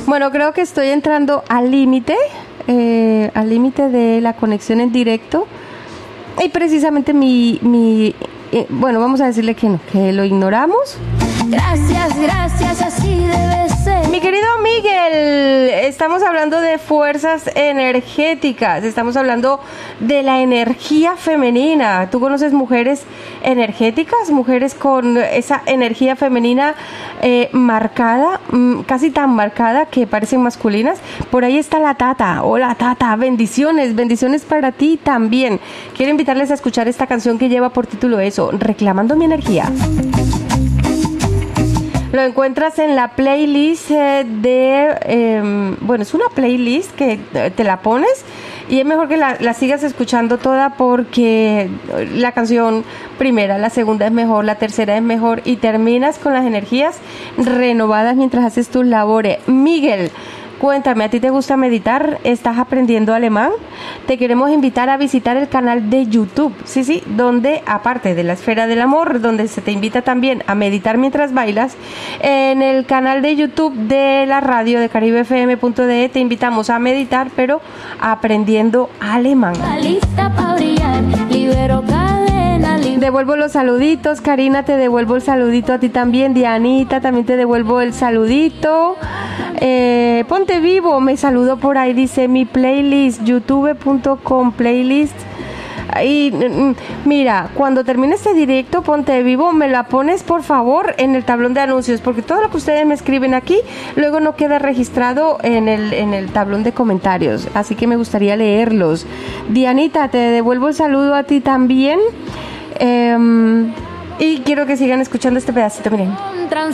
Bueno, creo que estoy entrando al límite de la conexión en directo. Y precisamente bueno, vamos a decirle que no, que lo ignoramos. Gracias, así debe ser. Mi querido Miguel, estamos hablando de fuerzas energéticas, estamos hablando de la energía femenina. ¿Tú conoces mujeres energéticas? Mujeres con esa energía femenina marcada, casi tan marcada que parecen masculinas. Por ahí está la Tata. Hola Tata, bendiciones para ti también. Quiero invitarles a escuchar esta canción que lleva por título eso, Reclamando mi energía. Lo encuentras en la playlist bueno, es una playlist que te la pones y es mejor que la sigas escuchando toda porque la canción primera, la segunda es mejor, la tercera es mejor y terminas con las energías renovadas mientras haces tus labores. Miguel, cuéntame, ¿a ti te gusta meditar? ¿Estás aprendiendo alemán? Te queremos invitar a visitar el canal de YouTube, sí, donde aparte de la esfera del amor, donde se te invita también a meditar mientras bailas, en el canal de YouTube de la radio de caribefm.de te invitamos a meditar, pero aprendiendo alemán. Lista para brillar, libero cadena, Devuelvo los saluditos, Karina, te devuelvo el saludito a ti también, Dianita, también te devuelvo el saludito. Ponte Vivo, me saludó por ahí, dice mi playlist, youtube.com playlist. Y mira, cuando termine este directo, Ponte Vivo, me la pones por favor en el tablón de anuncios, porque todo lo que ustedes me escriben aquí luego no queda registrado en el tablón de comentarios, así que me gustaría leerlos. Dianita, te devuelvo el saludo a ti también. Y quiero que sigan escuchando este pedacito, miren.